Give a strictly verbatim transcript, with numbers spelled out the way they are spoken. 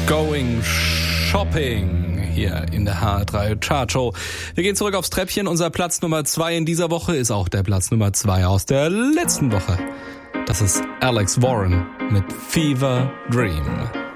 Going Shopping hier in der H R drei Chartshow. Wir gehen zurück aufs Treppchen. Unser Platz Nummer zwei in dieser Woche ist auch der Platz Nummer zwei aus der letzten Woche. Das ist Alex Warren mit Fever Dream.